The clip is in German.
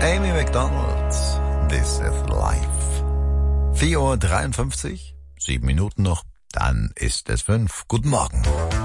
Amy McDonald, This is Life. 4:53 Uhr, 7 Minuten noch, dann ist es 5. Guten Morgen.